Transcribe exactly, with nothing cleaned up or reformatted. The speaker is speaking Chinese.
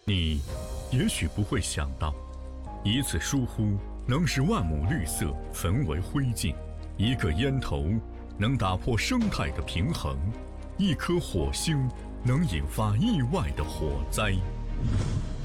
你也许不会想到，一次疏忽能使万亩绿色焚为灰烬，一个烟头能打破生态的平衡，一颗火星能引发意外的火灾。